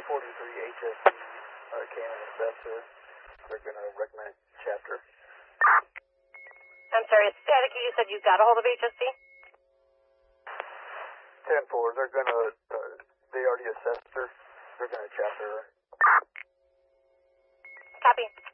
1043 HSC came and assessed her. They're going to recommend chapter. I'm sorry, Static, you said you got a hold of HSC? 10-4, they're going to, they already assessed her. They're going to chapter her. Copy.